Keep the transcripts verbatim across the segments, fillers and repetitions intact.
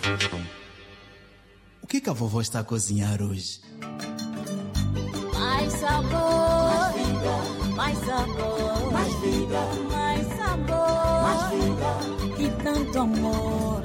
O que que a vovó está a cozinhar hoje? Mais sabor, mais vida, mais sabor, mais vida, mais sabor, mais vida e tanto amor.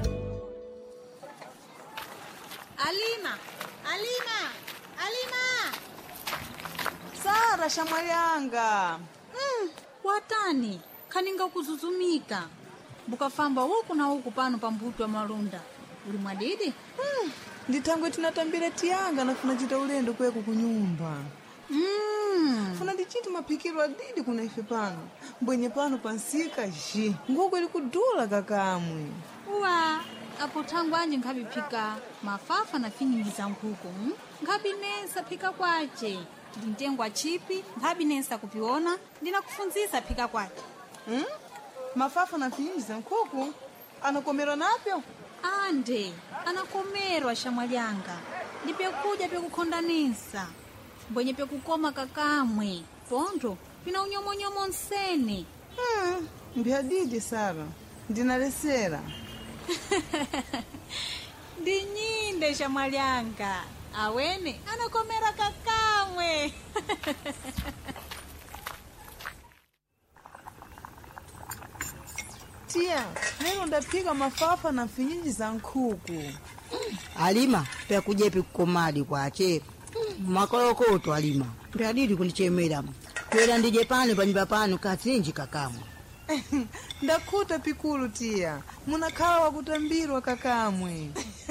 Alima, Alima, Alima. Sara Shamayanga. Mm, watani khaninga kuzuzumika bukafamba uku na uku pano pambuto wa malunda uli mwadidi. Mm, ndithangwe tinatambira tiyanga nafuna chita ulendo kweku kunyumba. Mm. Funa ndichiti maphikiro adidi kuna ife pano mbwenye pano pansika ji nguku ili kudula kakamwe. Uwa apo thangwe anje nkhabiphika mafafa na finyingiza nkhuku. mm? Nkhabinesa phika kwache ndintengwa chipi nkhabinesa kupiona ndinakufunzisa phika kwache. Mm? Mafafa na finyingiza nkhuku anakomera napyo? Ande anakomerwa Shamwalianga ndipekuja pekukhondanisa mbwenye pekukoma kakamwe pontho pina unyomonyomo nsene. Mm, mbiadidi Sara ndinalesera. Ndinyinde Shamwalianga awene anakomera kakamwe. Tia, lero ndaphika mafafa na finyingiza nkhuku. Alima pekujepi kukomadi kwache makolokoto Alima mbiadidi kunichemera kwera ndije pano panyumba pano katsinji kakamwe. Ndakhuta pikulu Tia, munakhala wakutambirwa kakamwe.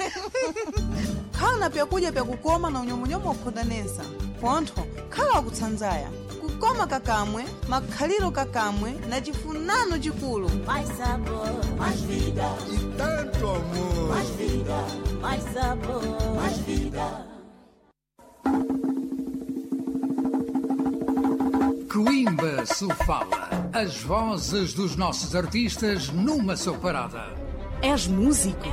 Khala pyakuja pyakukoma na unyomonyomo ukhondanesa pontho khala wakutsanzaya kukoma kakamwe makhaliro kakamwe na chifunano chikulu. Mais sabor, mais vida E tanto amor. mais vida, mais sabor, mais vida. Coimbra Sofala, as vozes dos nossos artistas numa só parada. És músico?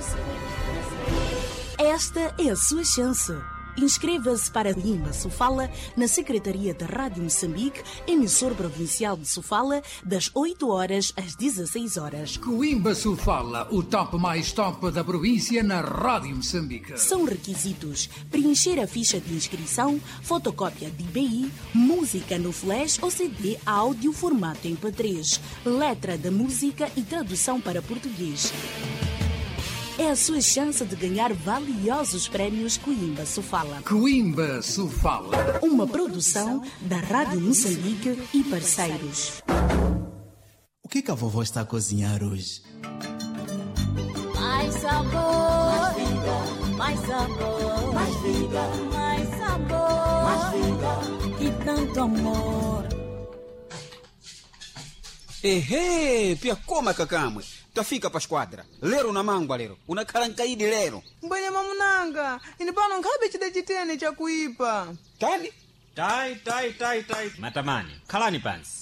Esta é a sua chance. Inscreva-se para Coimbra Sofala na Secretaria da Rádio Moçambique, emissor provincial de Sofala, das oito horas às dezesseis horas. Coimbra Sofala, o top mais top da província na Rádio Moçambique. São requisitos: preencher a ficha de inscrição, fotocópia de I B I, música no flash ou C D áudio formato M P três, letra da música e tradução para português. É a sua chance de ganhar valiosos prémios Coimbra Sofala. Coimbra Sofala. Uma produção da Rádio Moçambique e parceiros. O que que a vovó está a cozinhar hoje? Mais sabor, mais vida, mais sabor, mais vida, mais sabor, mais vida e tanto amor. Ehe, pia koma kakamwe tafika pa squadra lero na mangwa lero unakhala nkaidi lero Mbwenye mamunanga ini pano nkhabe chida chitene chakuipa. tani Tai, tai, tai, tai. Matamani, khalani pansi.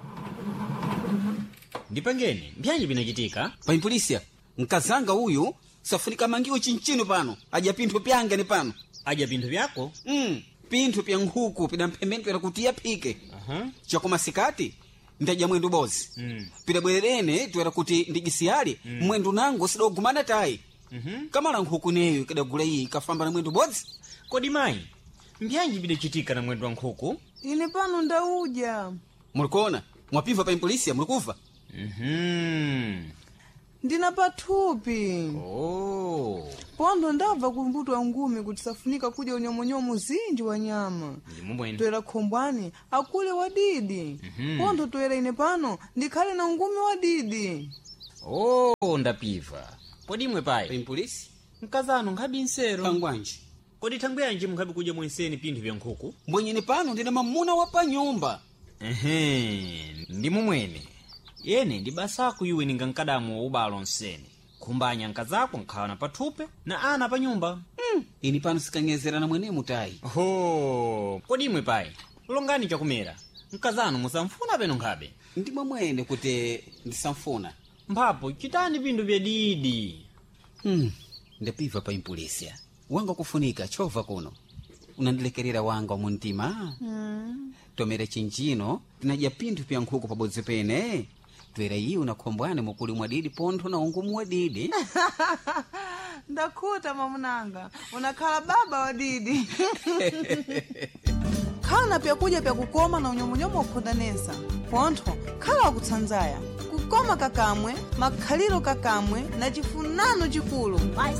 Ndipangeni, mbyanyi binachitika? paimpolisia nkazanga uyu safunika mangiwe chinchino pano aja pinthu pyanga ni pano Aja pinthu vyako? mm, pinthu pya nkhuku pidamphemeni pera kuti yapike Aha. chakumasikati ndaja mwendo bozi Mm. pidabwererene twera kuti ndigisiyali mm. mwendo nangu sidogumana tayi Mhm. kamala nkhuku neyo ikadagula iyi ikafamba na mwendo bozi. Kodi mayi, mbyanyi bidachitika na mwendo wa nkhuku? Ini pano ndauja. Mulikona mwapimva paimpolisia mulikuva? Mhm. Ndina pathupi. Oh. Pondo ndabva kumbutwa ngumi kuti safunika kudya unyomonyomo zinji wa nyama. Ndimubwene. Toera khombwani akule wadidi. Mhm. Pondo toera ine pano ndikhale na ngumi wadidi. Oh, ndapiva. Kodi imwe payi? Paimpolisi Mkazano nkhabi nsero. pangwanji Kodi thangwe yanji mukhabi kudya mwenseni pinthu vya nkhuku? mbwenyeni pano ndina mamuna wa pa nyumba. Ehe, ndimumwene. Yene ndi basaku iwe ninga nkadamu wa ubalo nsene. Kumbanya nkazako nkhawana pathupe na ana pa nyumba. mm. ini pano sikanyezera na mwene mutayi. Ho, kodi imwe payi? Longani chakumera. Mkazano musamfuna peno nkhabe. ndimwe mwene kuti ndisamfuna. Mphapo chitani pinthu vya didi. mm. ndapiva paimpolisia wanga kufunika chova kuno unandilekerera wanga wa muntima. Mm. tomera chinchino tinadya pinthu pya nkhuku pabodzi pene twera iyi unakhombwane mukuli mwadidi pontho na ungumu wadidi. Ndakuta mamunanga, unakhala baba wadidi. Khala na pyakuja pya kukoma na unyomunyomo ukhodanesa. Pontho, khala wakutsanzaya. Kukoma kakamwe, makhaliro kakamwe, na chifunano chikulu.